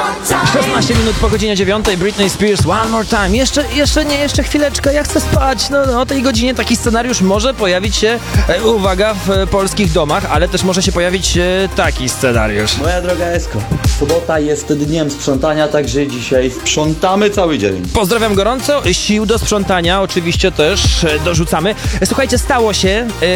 16 minut po godzinie 9, Britney Spears, One More Time. Jeszcze chwileczkę, ja chcę spać. No, o tej godzinie taki scenariusz może pojawić się, uwaga, w polskich domach, ale też może się pojawić taki scenariusz. Moja droga Esko, sobota jest dniem sprzątania, także dzisiaj sprzątamy cały dzień. Pozdrawiam gorąco, sił do sprzątania oczywiście też dorzucamy. Słuchajcie, stało się...